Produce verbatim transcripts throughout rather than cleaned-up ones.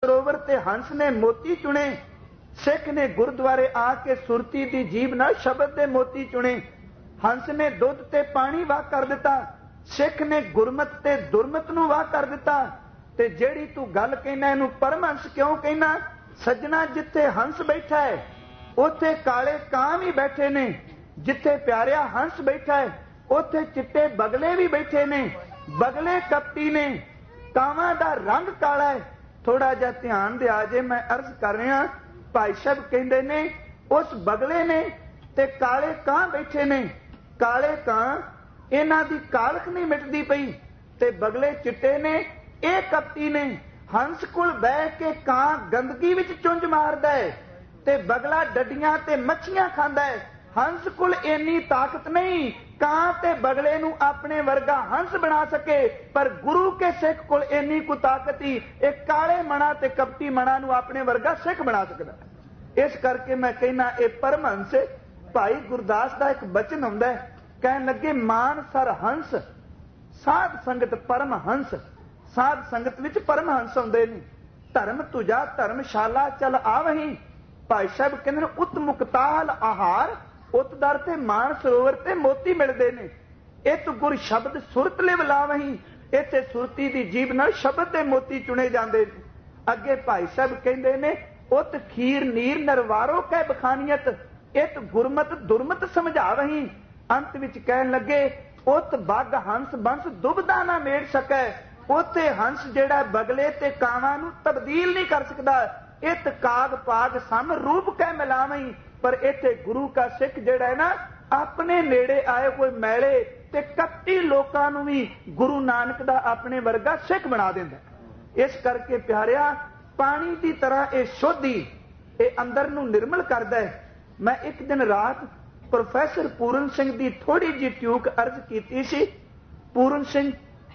सरोवर ते हंस ने मोती चुने, सिख ने गुरुद्वारे आके सुरती दी जीभ नाल शब्द दे मोती चुने। हंस ने दुध ते पानी वाह कर दिता, सिख ने गुरमत ते दुरमत नूं वाह कर दिता। ते जेड़ी तू गल कहना इहनूं परमहंस क्यों कहना? सज्जना जिथे हंस बैठा है उथे काले कां भी बैठे ने, जिथे प्यारिया हंस बैठा है उथे चिट्टे बगले भी बैठे ने। बगले कपटी ने, कावां दा रंग काला है। थोड़ा जिहा ध्यान दिया जे, मैं अर्ज कर रहा। भाई साहब कहंदे ने उस बगले ने ते काले कां बैठे ने। काले कां इन्हां दी कालख नहीं मिटदी पई ते बगले चिट्टे ने, ये कपटी ने। हंस कोल बह के कां गंदगी विच चुंझ मारदा है ते बगला डड्डियां ते मच्छियां खांदा है। हंस कोल इन्नी ताकत नहीं कां ते बगले नूं अपने वर्गा हंस बना सके, पर गुरु के सिख कोल इन्नी को ताकत ही एक काले मना ते कपटी मना नूं अपने वर्गा सिख बना सकदा। इस करके मैं कहना ये परमहंस। भाई गुरदास दा एक बचन आउंदा है, कहन लगे मान सर हंस साध संगत परमहंस। साध संगत विच परमहंस आउंदे ने। धर्म तुझा धर्मशाला चल आवहीं। भाई साहब कहंदे उत मुक्ताल आहार, उत दर ते मान सरोवर ते मोती मिलदे ने। इत गुर शब्द सुरत लिव लावहीं, इत्थे सुरती दी जीभ नाल शब्द दे मोती चुने जांदे ने। अगे भाई साहब कहंदे ने उत खीर नीर नरवारो कै बखानियत, इत गुरमत दुरमत समझावहीं। अंत विच कहन लगे उत बग हंस बंस दुबदा ना मेड़ सकै। उथे हंस जेड़ा बगले ते कावां नूं तब्दील नहीं कर सकदा। इत काग पाग सम रूप कै मिलावहीं। पर इत्थे गुरु का सिख जेड़ा है ना, अपने नेड़े आए कोई मैले ते कपटी लोकां नूं भी गुरु नानक दा अपने वर्गा सिख बना दिंदा। इस करके प्यारिया पानी की तरह ये शुद्धि ये अंदर नूं निर्मल करदा है। मैं एक दिन रात प्रोफैसर पूरन सिंह की थोड़ी जी ट्यूक अर्ज की सी। पूरन सिंह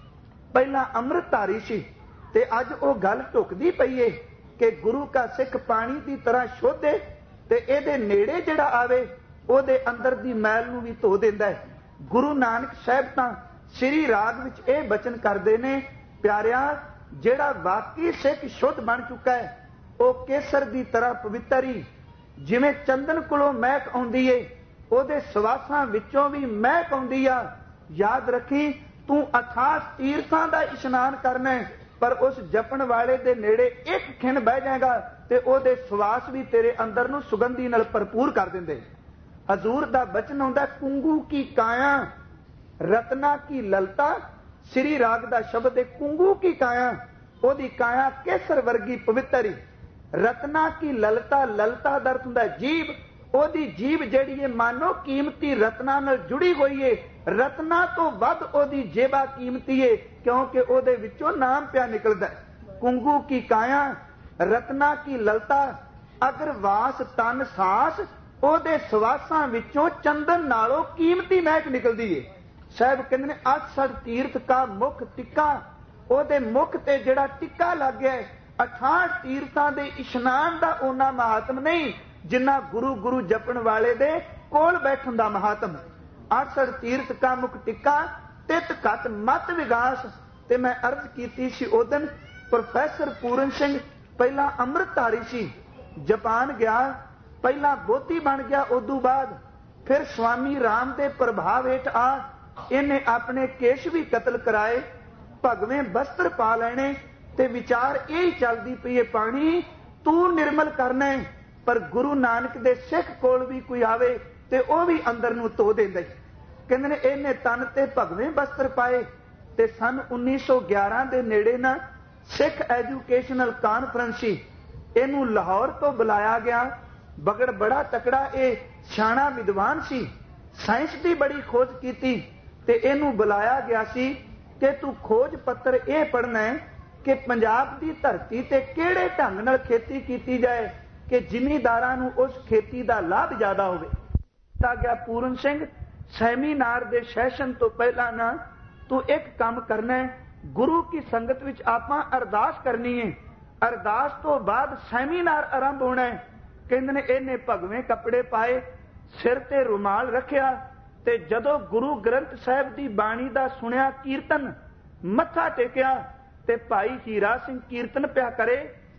पहला अमृतधारी सी ते अज वो गल ढुकदी पई है कि गुरु का सिख पानी की तरह शुद्ध है ते इहदे नेड़े जिहड़ा आवे उहदे अंदर दी मैल नूं भी धो दिंदा है। गुरु नानक साहिब तां श्री राग विच इह बचन करदे ने, प्यारिया जिहड़ा वाकई सिख शुद्ध बन चुका है वो केसर की तरह पवित्र ही, जिवें चंदन कोलों महक आउंदी है उहदे सवासां विचों भी महक आउंदी आ। याद रखी तू अथाह तीर्थां दा इशनान करना है, पर उस जपण वाले दे नेड़े एक खिन बह जाएगा ते ओदे सवास भी तेरे अंदर नूं सुगंधी नाल भरपूर कर दिंदे। हजूर दा बचन आउंदा कुंगू की काया रत्ना की ललता। श्री राग दा शब्द है कुंगू की काया, ओदी काया केसर वर्गी पवित्र ही। रत्ना की ललता, ललता दा अर्थ हुंदा जीभ। ओदी जीभ जिहड़ी है मानो कीमती रत्ना नाल जुड़ी हुई है। रत्ना तो वध ओदी जेबा कीमती है, क्योंकि ओदे विचों नाम पिया निकलदा है। कुंगू की काया रत्ना की ललता, अगर वास तन सास ओदे सवासां विचों चंदन नालों कीमती महक निकलदी है। साहब कहंदे ने अठसठ तीर्थ का मुख टिक्का, ओदे मुख ते जिहड़ा टिक्का लग गया है। अठाठ तीर्थां दे इशनान दा ओना महात्म नहीं जिन्ना गुरु गुरु जपण वाले दे कोल बैठण दा महात्म। अठसठ तीर्थ का मुख टिक्का तित घट मत विगास। ते मैं अर्ज कीती सी उदन प्रोफैसर पूरन सिंह पहला अमृतधारी सी, जापान गया, पहला बोधी बन गया, उदू बाद फिर स्वामी राम दे प्रभाव हेठ आ इन्हें अपने केश भी कतल कराए, भगवें वस्त्र पा लेने ते विचार यही चलती पई है पानी तू निर्मल करना है। पर गुरु नानक दे सिख कोल भी कोई आवे ते ओ भी अंदर नूं धो देंदा। कहंदे ने इहने तन ते भगवें वस्त्र पाए। ते सन उन्नीस सौ ग्यारह दे नेड़े ना सिख एजुकेशनल कानफ्रेंस सी, इहनूं लाहौर तो बुलाया गया। बगड़ बड़ा तकड़ा ए सियाणा विद्वान सी, साइंस की बड़ी खोज की ते इहनूं बुलाया गया सी कि तू खोज पत्र यह पढ़ना है कि पंजाब की धरती ते किहड़े ढंग नाल खेती की जाए कि जिमीदारां नूं उस खेती का लाभ ज्यादा होवे। ता गया पूरन सिंह सैमीनार दे सैशन तो पहला ना तू एक काम करना है, गुरु की संगत विच आपां अरदास करनी है, अरदास तो बाद सैमीनार आरंभ होना है। कहंदे ने इहने भगवें कपड़े पाए, सिर ते रुमाल रखिया ते जदों गुरु ग्रंथ साहिब की बाणी का सुनिया कीर्तन मत्था टेकिया ते भाई हीरा सिंह कीर्तन पिया करे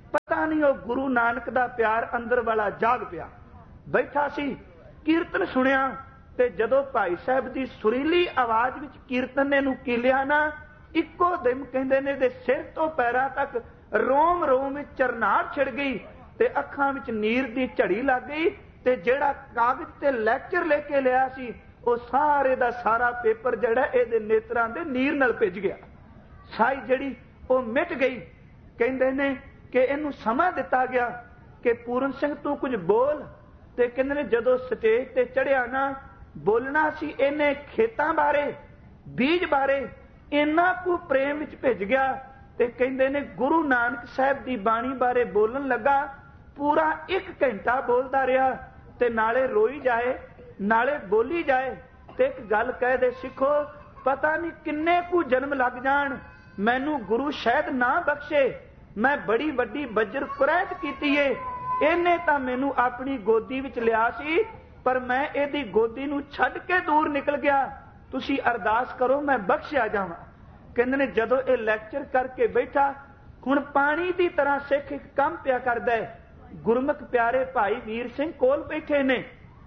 पता नहीं वो गुरु नानक दा प्यार अंदर वाला जाग पिया। बैठा सी कीर्तन सुनिया ते जदों भाई साहब दी सुरीली आवाज विच कीर्तन ने नूं कीलिया ना, इक्को दिम कहंदे ने दे सिर तो पैरां तक रोम रोम विच चरनाहट छिड़ गई ते अखां विच नीर दी झड़ी लग गई ते जिहड़ा कागज ते लैक्चर लेके लिया सी वो सारे दा सारा पेपर जिहड़ा इहदे नेत्रां दे नीर नाल भिज गया। साई जिहड़ी वो मिट गई। कहंदे ने कि इहनूं समां दिता गया कि पूरन सिंह तू कुछ बोल, ते कहंदे ने जदों स्टेज ते चढ़िया ना, बोलना सी इहने खेतां बारे बीज बारे इन्ना कु प्रेम विच भिज गया ते कहंदे ने गुरु नानक साहब दी बाणी बारे बोलन लगा। पूरा एक घंटा बोलदा रहा ते नाले रोई जाए नाले बोली जाए ते एक गल कह दे, सिखो पता नहीं किन्ने कु जन्म लग जाण मैनू गुरु शायद ना बख्शे, मैं बड़ी वड्डी बज्र कुरैत कीती है, इहने तां मैनू अपनी गोदी विच लिया सी पर मैं इहदी गोदी नूं छड्ड के दूर निकल गया, तुसी अरदास करो मैं बख्शिया जावां। कहंदे ने जदों ये लैक्चर करके बैठा, हुण पानी की तरह सिख एक काम पिया करदा है। गुरमुख प्यारे भाई वीर सिंह कोल बैठे ने,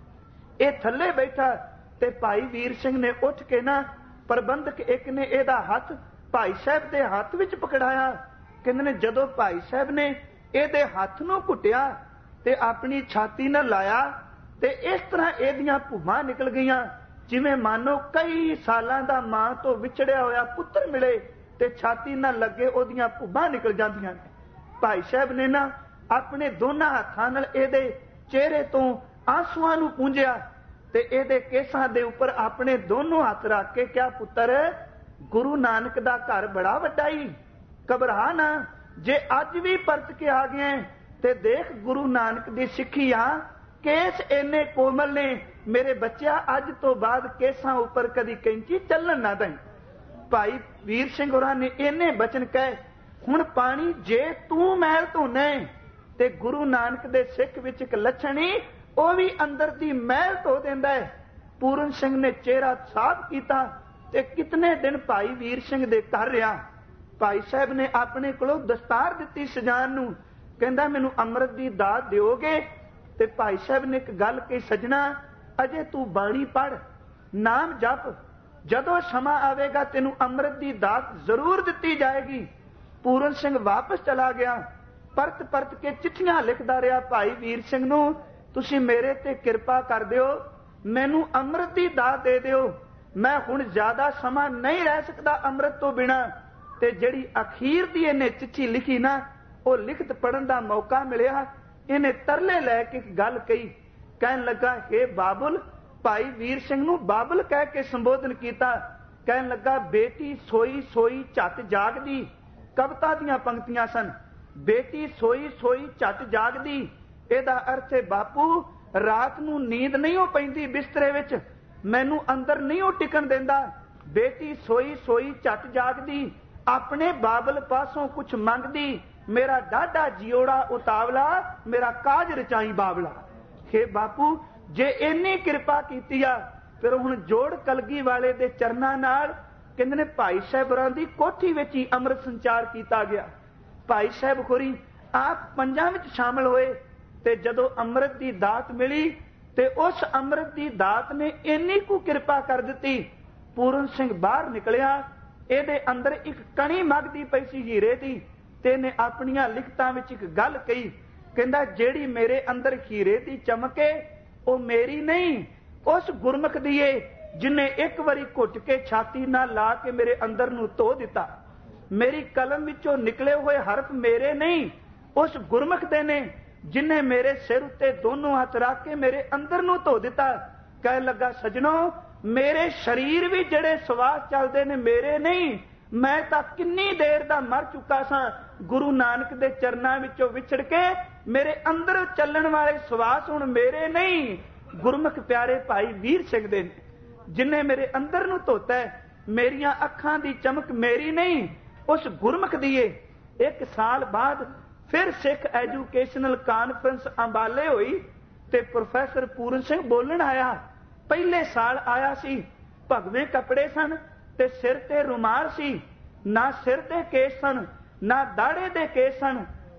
ये थल्ले बैठा ते भाई वीर सिंह ने उठ के ना, प्रबंधक एक ने एदा हथ भाई साहब के हाथ विच पकड़ाया। कहंदे ने जदों भाई साहब ने एदे हथ नूं घुटिया ते अपनी छाती नाल लाया ते इस तरह एदियां भूमां निकल गईयां जिवें मानो कई सालां दा मां तो विछड़िया होया पुत्र मिले ते छाती नाल लगे ओदियां भूमां निकल जांदियां ने। भाई साहब ने ना अपने दोनों हत्थां नाल एदे चेहरे तो आंसुआं नूं पूंजिया ते एदे केसां दे उपर अपने दोनों हथ रख के क्या पुत्र गुरु नानक दा घर बड़ा वड्डा ही, घबरा ना, जे अज भी परत के आ गए ते देख गुरु नानक दी सिक्खी आ केस इन्ने कोमल ने, मेरे बच्चा अज तो बाद केसां उपर कदी कैंची चलन ना दें। भाई वीर सिंह होरां ने इन्ने बचन कहे, हुण पानी जे तू महल धोने ते गुरु नानक दे सिख विच एक लछण ही वह भी अंदर दी महल धो देंदा है। पूरन सिंह ने चेहरा साफ किया ते कितने दिन भाई वीर सिंह दे घर रहा। भाई साहब ने अपने कोलों दस्तार दिती सजान नूं, कहंदा मैनूं अमृत दी दात दिओगे ते भाई साहब ने एक गल कही, सजना अजे तू बाणी पढ़ नाम जप, जदों समा आवेगा तेनू अमृत दी दात जरूर दिती जाएगी। पूरन सिंह वापस चला गया, परत परत के चिट्ठियां लिखदा रहा भाई वीर सिंह नूं, तुसी मेरे ते किरपा कर दिओ, मैनू अमृत दी दात दे दिओ, मैं हुण ज्यादा समा नहीं रह सकदा अमृत तो बिना। ते जिहड़ी अखीर दी इहने चिट्ठी लिखी ना, वो लिखत पढ़न दा मौका मिलिया, इन्हें तरले लैके एक गल कही, कहन लगा हे बाबुल, भाई वीर सिंह नूं बाबुल कह के संबोधन किया। कहन लगा बेटी सोई सोई झट जागदी, कविता दियां पंक्तियां सन, बेटी सोई सोई झट जागदी, इहदा अर्थ है बापू रात नूं नींद नहीं हो पैंदी बिस्तरे विच, मैनू अंदर नहीं हो टिकन देंदा, बेटी सोई सोई झट जागदी, अपने बाबल पासों कुछ मंगदी, मेरा डाढा जियोड़ा उतावला, मेरा काज रचाई बाबला। हे बापू जे इन्नी कृपा कीती आ, फिर हुण जोड़ कलगी वाले दे चरनां नाल कहंदे ने भाई साहब होरां दी कोठी विच ही अमृत संचार किया गया। भाई साहब होरी आप पंजां विच शामिल होए ते जदों अमृत दी दात मिली ते उस अमृत दी दात ने इन्नी कु कृपा कर दिती, पूरन सिंह बाहर निकलिया, ਇਹਦੇ अंदर एक कणी मंगदी पई सी हीरे दी, ते ने अपनियां लिखतां विच एक गल कही, कहंदा जेड़ी मेरे अंदर हीरे दी चमके वो मेरी नहीं, उस गुरमुख दी है जिन्हें एक बारी घुट के छाती ना ला के मेरे अंदर नूं धो दिता। मेरी कलम विचों निकले हुए हरफ मेरे नहीं, उस गुरमुख दे ने जिन्हें मेरे सिर उत्ते दोनों हाथ रख के मेरे अंदर नूं धो दिता। कह लगा सजनों मेरे शरीर भी जड़े सवास चलते ने मेरे नहीं, मैं तां किन्नी देर दा मर चुका सा, गुरु नानक दे चरनां विचों विछड़ के मेरे अंदर चलण वाले सवास हुण मेरे नहीं, गुरमुख प्यारे भाई वीर सिंह दे ने, जिन्हें मेरे अंदर नूं धोता है, मेरियां अखां दी चमक मेरी नहीं, उस गुरमुख दी है। एक साल बाद फिर सिख एजुकेशनल कानफ्रेंस अंबाले हुई ते प्रोफैसर पूरन सिंह बोलन आया। पहले साल आया सी, भगवे कपड़े सन ते सिर ते रुमाल सी, ना सिर दे केस सन ना दाड़े दे केस सन,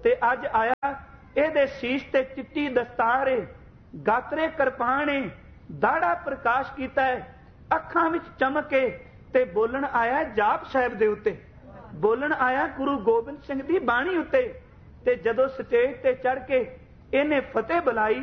ते अज आया ਇਹਦੇ ਸੀਸ ਤੇ चिट्टी दस्तार है, गात्रे कृपाण है, दाड़ा प्रकाश किया है, अखां विच चमक है, ते बोलन आया जाप साहिब दे उत्ते, बोलन आया गुरु गोबिंद सिंह दी बाणी उत्ते। ते जदों स्टेज ते चढ़ के इन्हें फतेह बुलाई,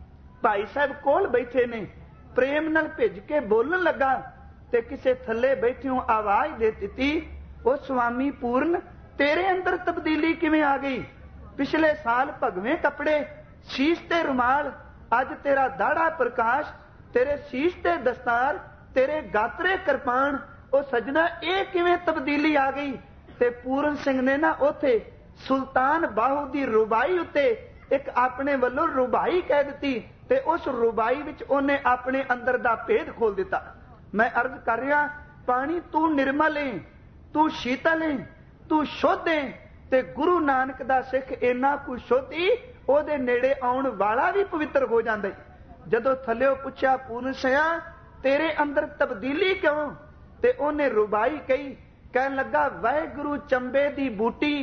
भाई साहब कोल बैठे ने, प्रेम नाल भिज के बोलन लगा ते किसे थल्ले बैठियों आवाज दे दित्ती, ओ स्वामी पूर्ण तेरे अंदर तब्दीली किवें आ गई? पिछले साल भगवें कपड़े, शीश ते रुमाल, अज तेरा दाड़ा प्रकाश, तेरे शीश ते दस्तार, तेरे गात्रे कृपाण, ओ सजना ये किवें तब्दीली आ गई? ते पूਰਨ सिंह ने ना उथे सुल्तान बाहू दी रुबाई उत्ते एक अपने वल्लों रुबाई कह दी, ते उस रुबाई विच उन्हें अपने अंदर दा भेद खोल दिता। मैं अर्ज कर रहा, पानी तू निर्मल है, तू शीतल है, तू शुद्ध है, ते गुरु नानक दा सिख इन्ना कुछ शुद्धि ओदे नेड़े आउण वाला भी पवित्र हो जांदा है। जदों थल्लिओ पुछया पूर्ण सिंहा तेरे अंदर तब्दीली क्यों? ते उन्हें रुबाई कही, कहन लगा वाहिगुरु चंबे दी बूटी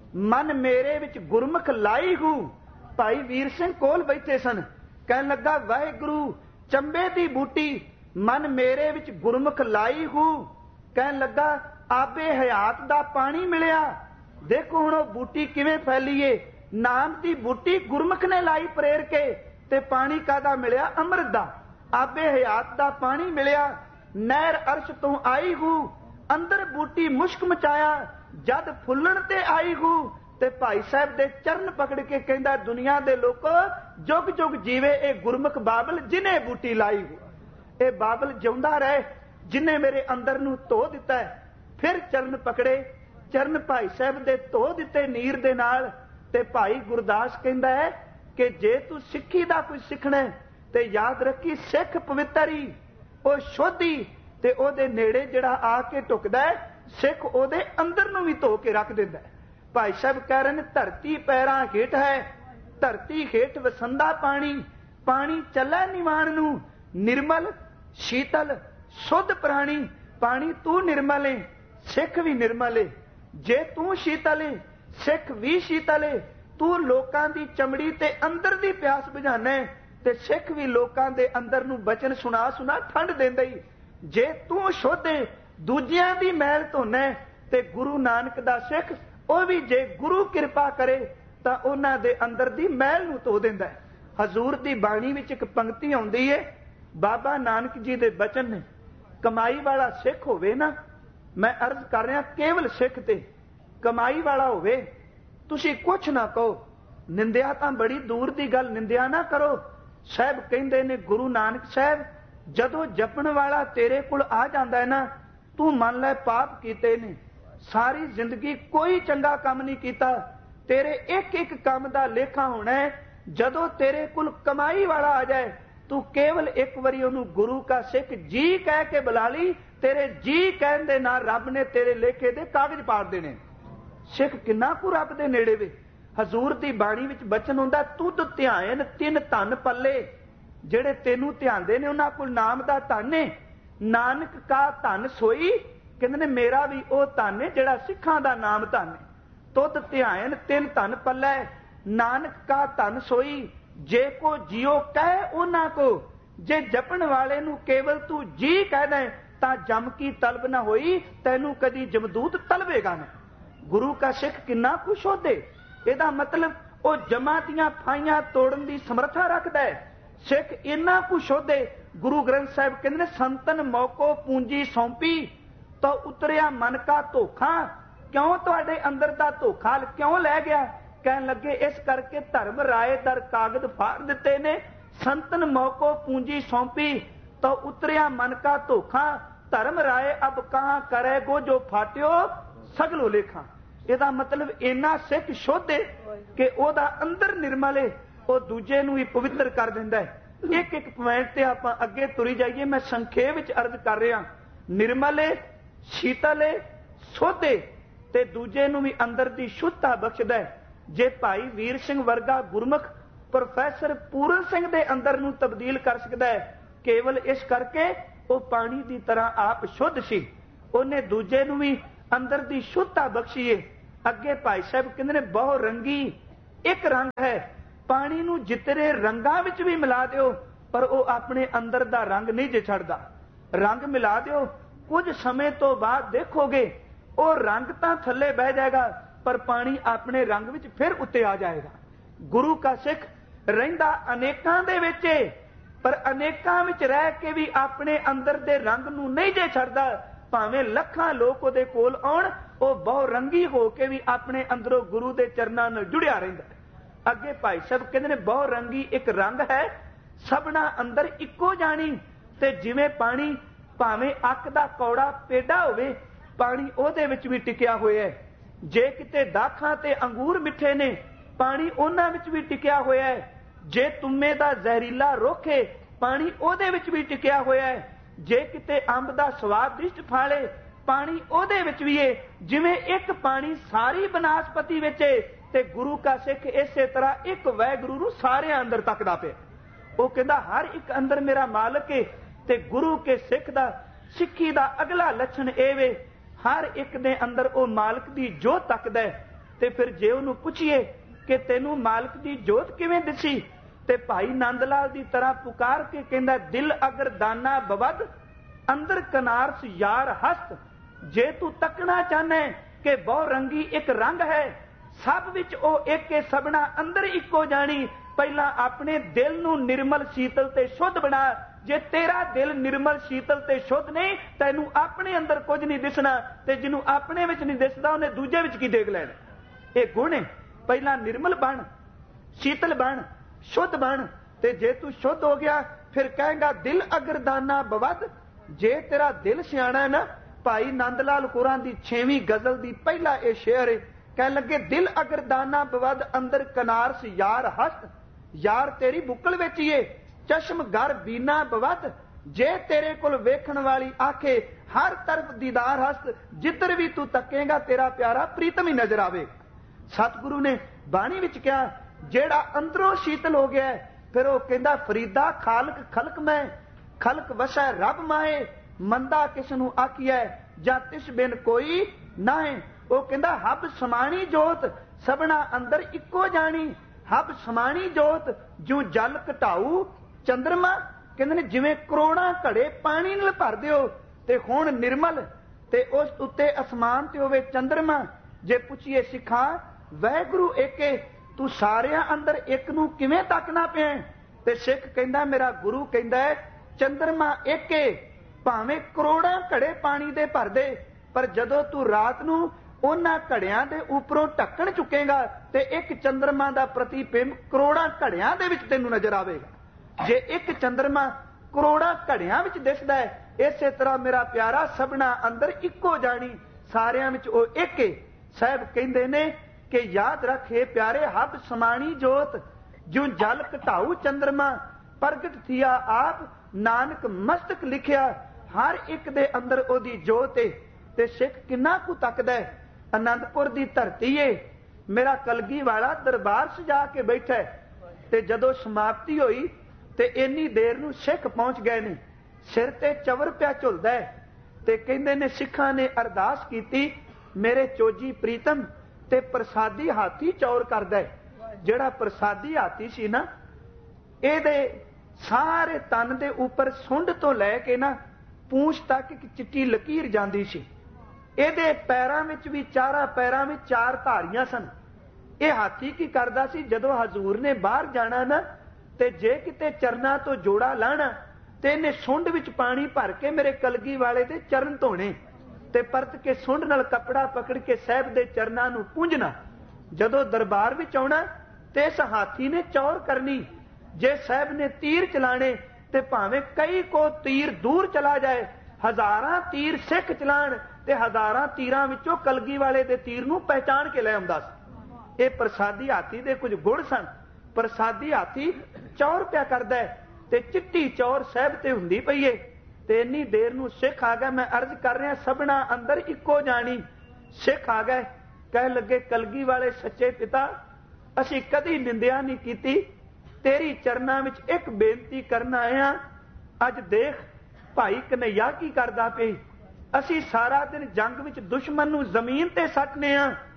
मन मेरे विच गुरमुख लाई हूं। भाई वीर सिंह कोल बैठे सन, कहन लगा वाहिगुरु चंबे दी बूटी मन मेरे विच गुरमुख लाई हूं। कहन लगा आबे हयात दा पानी मिलिया, देखो हुण ओह बूटी किवें फैली है, नाम दी बूटी गुरमुख ने लाई प्रेर के, ते पानी कादा मिलिया? अमृत दा। आबे हयात दा पानी मिलिया, नहर अर्श तो आई हूं, अंदर बूटी मुश्क मचाया, जद फुल्लण ते आई हूं। ते भाई साहब दे चरण पकड़ के कहंदा दुनिया दे लोको जुग जुग जीवे ए गुरमुख बाबल जिन्हें बूटी लाई हो, ए बाबल जिउंदा रहे जिन्हें मेरे अंदर नूं धो दिता है। फिर चरण पकड़े, चरण भाई साहब दे धो दिते नीर दे नाल। ते भाई गुरदास कहंदा है कि जे तू सिੱਖੀ दा कुछ सिखना है ते याद रखी सिख पवित्र ही, ओ शुद्धि, ते ओदे नेड़े जिहड़ा आके टुकदा है सिख ओदे अंदर नूं भी धो के रख दिंदा है। भाई साहब कह रहे हैं धरती पैरां हेठ है, धरती हेठ वसंदा पानी, पानी चलै निवाण नूं, निर्मल शीतल शुद्ध प्राणी। पानी तू निर्मल है, सिख भी निर्मल है। जे तू शीतल है, सिख भी शीतल है। तू लोकां दी चमड़ी ते अंदर दी प्यास बुझाना है, ते सिख भी लोकां दे अंदर नूं बचन सुना सुना ठंड देंदा ही। जे तू शुद्ध है, दूजियां दी मैल धोना है, ते गुरु नानक दा सिख ਉਹ ਵੀ ਜੇ ਗੁਰੂ ਕਿਰਪਾ ਕਰੇ ਤਾਂ ਉਹਨਾਂ ਦੇ ਅੰਦਰ ਦੀ ਮੈਲ ਨੂੰ ਧੋ ਦਿੰਦਾ ਹੈ। ਹਜ਼ੂਰ ਦੀ ਬਾਣੀ ਵਿੱਚ ਇੱਕ ਪੰਕਤੀ ਆਉਂਦੀ ਹੈ, ਬਾਬਾ ਨਾਨਕ ਜੀ ਦੇ ਬਚਨ ਨੇ, ਕਮਾਈ ਵਾਲਾ ਸਿੱਖ ਹੋਵੇ ਨਾ, ਮੈਂ ਅਰਜ਼ ਕਰ ਰਿਹਾ ਕੇਵਲ ਸਿੱਖ ਤੇ ਕਮਾਈ ਵਾਲਾ ਹੋਵੇ, ਤੁਸੀਂ ਕੁਛ ਨਾ ਕਹੋ, ਨਿੰਦਿਆ ਤਾਂ ਬੜੀ ਦੂਰ ਦੀ ਗੱਲ, ਨਿੰਦਿਆ ਨਾ ਕਰੋ। ਸਾਹਿਬ ਕਹਿੰਦੇ ਨੇ ਗੁਰੂ ਨਾਨਕ ਸਾਹਿਬ ਜਦੋਂ ਜਪਣ ਵਾਲਾ ਤੇਰੇ ਕੋਲ ਆ ਜਾਂਦਾ ਹੈ ਨਾ, ਤੂੰ ਮੰਨ ਲੈ ਪਾਪ ਕੀਤੇ ਨੇ, सारी जिंदगी कोई चंगा काम नहीं किया, तेरे एक एक काम का लेखा होना है। जदों तेरे कुल कमाई वाला आ जाए, तू केवल एक बारी उन्होंने गुरु का सिख जी कह के बुला ली, तेरे जी कहने दे नाल रब ने तेरे लेखे दे कागज पाड़ देने। सिख किन्ना कु रब दे नेड़े वे। हजूर दी बाणी विच बचन हुंदा, तुद ध्यान तिन धन पल्ले, जेड़े तेनू ध्यानदे ने उन्हां कोल नाम दा धन है। नानक का धन सोई, कहते ने मेरा भी वह धन है जिहड़ा सिखां दा नाम धन है। तुद ध्यान तिन धन पल्लै, नानक का धन सोई, जे को जियो कह उन्हां को। जे जपण वाले नूं केवल तू जी कह दे तां जम की तलब ना होई, तैनू कदी जमदूत तलवेगा ना। गुरु का सिख किन्ना कुछ होदे, इहदा मतलब वह जमा दियां फाइयां तोड़न दी समर्था रखदा है। सिख इन्ना कुछ होदे, गुरु ग्रंथ साहिब कहंदे ने संतन मौको पूंजी सौंपी तो उतरिया मन का धोखा। क्यों तुहाडे अंदर दा धोखा क्यों लै गया? कहन लगे इस करके धर्म राय दर कागज फाड़ दिते ने, संतन मौको पूंजी सौंपी तो उतरिया मन का धोखा। धर्म राय अब कहां करे गो जो फाट्यो सगलो लेखा। ਇਹਦਾ मतलब इन्ना सिख शुद्ध है कि ਉਹਦਾ अंदर निर्मल है, ਉਹ ਦੂਜੇ ਨੂੰ ਹੀ ਪਵਿੱਤਰ ਕਰ ਦਿੰਦਾ है। एक एक पॉइंट ਤੇ ਆਪਾਂ ਅੱਗੇ ਤੁਰੀ ਜਾਈਏ। मैं संक्षेप ਵਿੱਚ अर्ज कर रहा, निर्मल है, शीतल है, शुद्ध है, ते दूजे ਨੂੰ भी अंदर ਦੀ शुद्धता बख्शदा है। जे भाई वीर सिंह वर्गा गुरमुख प्रोफैसर पूरन सिंह ਦੇ अंदर ਨੂੰ ਤਬਦੀਲ ਕਰ ਸਕਦਾ है, केवल इस करके ਉਹ पानी ਦੀ तरह आप शुद्ध ਸੀ। ਉਹਨੇ ਦੂਜੇ ਨੂੰ भी अंदर ਦੀ शुद्धता बख्शी है। अगे भाई साहब कहते ने बहु रंगी एक रंग है। पानी नूं जितने रंगां विच भी मिला दिओ पर वो अपने अंदर दा रंग नहीं जे छड्डदा। रंग मिला दिओ, कुछ समय तो बाद देखोगे वो रंग तां थल्ले बह जाएगा पर पानी अपने रंग विच फिर उत्ते आ जाएगा। गुरु का सिख रहिंदा अनेकां दे विच पर अनेकां विच रह के भी अपने अंदर दे रंग नूं नहीं जे छड्डदा। भावें लखां लोक उहदे कोल आउण, वो बहु रंगी हो के भी अपने अंदरों गुरु दे चरनां नाल जुड़िया रहिंदा। अगे भाई साहब कहंदे ने बहु रंगी एक रंग है, सबना अंदर इक्को जानी। ते जिवें पानी भावें अक दा कौड़ा पेड़ा होवे, पानी ओहदे विच भी टिकिया होया है। जे किते दाखां ते अंगूर मिठे ने, पानी उहनां विच भी टिकिया होया है। जे तुम्मे दा जहरीला रुख है, पानी ओहदे विच भी टिकिया होया है। जे किते अंब दा स्वादिष्ट फल है, पानी ओहदे विच भी है। जिवें एक पानी सारी बनास्पति विच है ते गुरु का सिख इसे तरह एक वैगुरु नूं सारे अंदर तकदा पिया। वो कहंदा हर एक अंदर मेरा मालक है। ते गुरु के सिख दा सिक्खी दा अगला लक्षण ਇਹ ਵੇ, हर एक दे अंदर वो मालक दी जोत तकदा है। ते फिर जे उहनूं पुछीए कि तैनूं मालक दी जोत किवें दिसी, ते भाई नंद लाल दी तरह पुकार के कहंदा दिल अगर दाना बवद अंदर कनारस यार हस्त। जे तू तकना चाहना है कि बहु रंगी एक रंग है, सब विच ओ एक के सबना अंदर इक्को जानी। पहला अपने दिल नूं निर्मल शीतल ते शुद्ध बना। जे तेरा दिल निर्मल शीतल ते शुद्ध नहीं, तैनूं अपने अंदर कुछ नहीं दिसना। ते जिन्हों अपने विच नहीं दिसदा उन्हें दूजे विच की देख लैना। ये गुण है। पहला निर्मल बन, शीतल बन, शुद्ध बन। ते जे तू शुद्ध हो गया फिर कहेगा दिल अगर दाना बवद। जे तेरा दिल सियाणा है ना, भाई नंद लाल कुरां दी छेवीं गजल दी पहला ये शेर है। कह लगे दिल अगर दाना बवद अंदर कनारस यार हस्त। यार तेरी बुकल विच ही है, चश्म घर बीना बवद। जे तेरे कोल वेखण वाली आखे हर तरफ दीदार हस्त। जिधर भी तू तकेगा तेरा प्यारा प्रीतम ही नजर आवे। सतगुरु ने बाणी विच कहा जेड़ा अंदरों शीतल हो गया है, फिर वो कहंदा फरीदा खालक खलक मैं, खलक वसै रब माए। मंदा किसनू आखिया जां तिस बिन कोई नाहे। वो कहंदा हब समाणी जोत सबना अंदर इक्को जानी। हब समाणी जोत जो जल घटाऊ चंद्रमा। कहंदे ने जिवें करोड़ां घड़े पानी नाल भर दिओ ते हुण निर्मल ते उस उत्ते आसमान ते होवे चंद्रमा। जे पुछीए सिखा वैगुरु एके, तू सारियां अंदर एक नूं किवें तकना पिया? ते सिख कहंदा मेरा गुरु कहंदा है चंद्रमा एके, भावें करोड़ां घड़े पानी दे भर दे, पर जदों तू रात नूं उन्हां घड़ियां दे उपरों ढक्कन चुकेगा ते एक चंद्रमा दा प्रतिबिंब करोड़ां घड़ियां दे विच तैनूं नजर आवेगा। जे एक चंद्रमा करोड़ां घड़ियां विच दिसदा है, इसे तरह मेरा प्यारा सबना अंदर इक्को जानी, सारियां विच ओ एक है। साहब कहंदे ने कि याद रखे प्यारे हब समाणी जोत जो जल घटाऊ चंद्रमा। प्रगट थिया आप नानक मस्तक लिखिया, हर एक दे अंदर ओदी जोत है। ते सिख किन्ना कु तकदा है। आनंदपुर दी धरती है, मेरा कलगी वाला दरबार सजा के बैठा है। ते जदों समाप्ति होई ते इन्नी देर नूं सिख पहुंच गए ने, सिर ते चवर पिया झुलदा है। ते कहंदे ने सिखां ने अरदास कीती मेरे चोजी प्रीतम ते प्रसादी हाथी चौर करदा है। जिहड़ा प्रसादी हाथी सी ना, इहदे सारे तन दे उपर सुंड तो लैके ना पूंछ तक एक चिट्टी लकीर जांदी सी। इहदे पैरां विच भी चारां पैरां विच चार धारियां सन। यह हाथी की करदा सी जदों हजूर ने बाहर जाना ना, ते जे किते चरना तो जोड़ा लाना ते इहने सुंड विच पानी भर के मेरे कलगी वाले दे चरण धोने ते परत के सुंड नाल कपड़ा पकड़ के साहब दे चरनां नूं पूंझना। जदों दरबार विच आउणा ते इस हाथी ने चौर करनी। जे साहब ने तीर चलाने ते भावें कई को तीर दूर चला जाए, हजारां तीर सिख चलाण ते हजारां तीरां विचों कलगी वाले दे तीर नूं पहचान के लै आउंदा सी। इह प्रसादी हाथी दे कुछ गुण सन। प्रसादी हाथी चौर पिया करदा है ते चिट्टी चौर साहब ते हुंदी पई है। ते इन्नी देर नूं सिख आ गए। मैं अर्ज कर रहा सबना अंदर इक्को जानी। सिख आ गए, कह लगे कलगी वाले सच्चे पिता, असीं कदी निंदिया नहीं कीती, तेरी चरना विच एक बेनती करना आया। अज देख भाई कन्हैया की करदा पे, असीं सारा दिन जंग विच दुश्मन नूं जमीन ते सटने आ,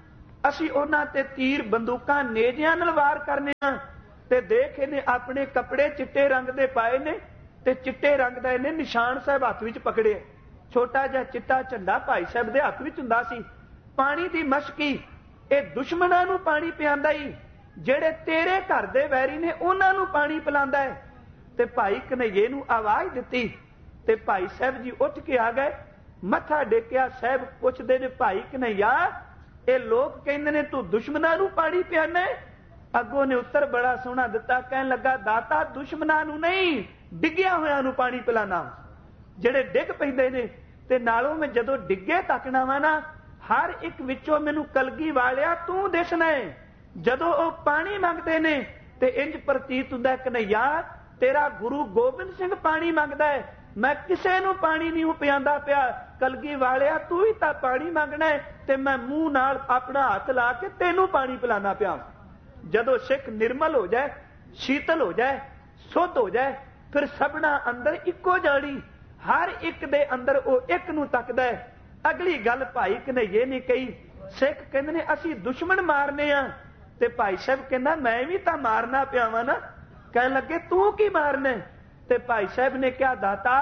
ਅਸੀਂ ਉਹਨਾਂ ਤੇ ਤੀਰ ਬੰਦੂਕਾਂ ਨੇਜਿਆਂ ਨਾਲ ਵਾਰ ਕਰਨੇ ਆ ਤੇ ਦੇਖ ਇਹਨੇ ਆਪਣੇ ਕੱਪੜੇ ਚਿੱਟੇ ਰੰਗ ਦੇ ਪਾਏ ਨੇ ਤੇ ਚਿੱਟੇ ਰੰਗ ਦਾ ਇਹਨੇ ਨਿਸ਼ਾਨ ਸਾਹਿਬ ਹੱਥ ਵਿੱਚ ਪਕੜਿਆ। ਛੋਟਾ ਜਿਹਾ ਚਿੱਟਾ ਝੰਡਾ ਭਾਈ ਸਾਹਿਬ ਦੇ ਹੱਥ ਵਿੱਚ ਹੁੰਦਾ ਸੀ। ਪਾਣੀ ਦੀ ਮਸ਼ਕੀ, ਇਹ ਦੁਸ਼ਮਣਾਂ ਨੂੰ ਪਾਣੀ ਪਿਆਂਦਾ ਹੀ, ਜਿਹੜੇ ਤੇਰੇ ਘਰ ਦੇ ਵੈਰੀ ਨੇ ਉਹਨਾਂ ਨੂੰ ਪਾਣੀ ਪਿਲਾਉਂਦਾ ਹੈ। ਤੇ ਭਾਈ ਕਨਈਏ ਨੂੰ ਆਵਾਜ਼ ਦਿੱਤੀ ਤੇ ਭਾਈ ਸਾਹਿਬ ਜੀ ਉੱਠ ਕੇ ਆ ਗਏ, ਮੱਥਾ ਟੇਕਿਆ। ਸਾਹਿਬ ਪੁੱਛਦੇ ਨੇ, ਭਾਈ ਕਨਈਆ, ਇਹ ਲੋਕ ਕਹਿੰਦੇ ਨੇ ਤੂੰ ਦੁਸ਼ਮਣਾਂ ਨੂੰ ਪਾਣੀ ਪਿਆਣਾ? ਅੱਗੋਂ ਨੇ ਉੱਤਰ ਬੜਾ ਸੋਹਣਾ ਦਿੱਤਾ, ਕਹਿਣ ਲੱਗਾ, ਦਾਤਾ ਦੁਸ਼ਮਣਾਂ ਨੂੰ ਨਹੀਂ, ਡਿੱਗਿਆ ਹੋਇਆਂ ਨੂੰ ਪਾਣੀ ਪਿਲਾਣਾ। ਜਿਹੜੇ ਡਿੱਗ ਪੈਂਦੇ ਨੇ ਤੇ ਨਾਲੋਂ ਮੈਂ ਜਦੋਂ ਡਿੱਗੇ ਤੱਕਣਾ ਵਾ ਨਾ, ਹਰ ਇੱਕ ਵਿੱਚੋਂ ਮੈਨੂੰ ਕਲਗੀ ਵਾਲਿਆ ਤੂੰ ਦਿਸਣਾ ਹੈ। ਜਦੋਂ ਉਹ ਪਾਣੀ ਮੰਗਦੇ ਨੇ ਤੇ ਇੰਜ ਪ੍ਰਤੀਤ ਹੁੰਦਾ, ਕਨਈਆ ਤੇਰਾ ਗੁਰੂ ਗੋਬਿੰਦ ਸਿੰਘ ਪਾਣੀ ਮੰਗਦਾ ਹੈ, ਮੈਂ ਕਿਸੇ ਨੂੰ ਪਾਣੀ ਨਹੀਂ ਪਿਆਂਦਾ ਪਿਆ। ਕਲਗੀ ਵਾਲਿਆ ਤੂੰ ਹੀ ਤਾਂ ਪਾਣੀ ਮੰਗਣਾ ਹੈ ਤੇ ਮੈਂ ਮੂੰਹ ਨਾਲ ਆਪਣਾ ਹੱਥ ਲਾ ਕੇ ਤੈਨੂੰ ਪਾਣੀ ਪਿਲਾਣਾ ਪਿਆ। ਜਦੋਂ ਸਿੱਖ ਨਿਰਮਲ ਹੋ ਜਾਏ, ਸ਼ੀਤਲ ਹੋ ਜਾਏ, ਸੁੱਧ ਹੋ ਜਾਏ, ਫਿਰ ਸਭਨਾ ਅੰਦਰ ਇੱਕੋ ਜਾਣੀ, ਹਰ ਇੱਕ ਦੇ ਅੰਦਰ ਉਹ ਇੱਕ ਨੂੰ ਤੱਕਦਾ ਹੈ। ਅਗਲੀ ਗੱਲ ਭਾਈ ਕਨਈਏ ਨੇ ਕਹੀ, ਸਿੱਖ ਕਹਿੰਦੇ ਨੇ ਅਸੀਂ ਦੁਸ਼ਮਣ ਮਾਰਨੇ ਆ ਤੇ ਭਾਈ ਸਾਹਿਬ ਕਹਿੰਦਾ ਮੈਂ ਵੀ ਤਾਂ ਮਾਰਨਾ ਪਿਆ ਵਾ ਨਾ। ਕਹਿਣ ਲੱਗੇ ਤੂੰ ਕੀ ਮਾਰਨਾ? ਤੇ ਭਾਈ ਸਾਹਿਬ ਨੇ ਕਿਹਾ, ਦਾਤਾ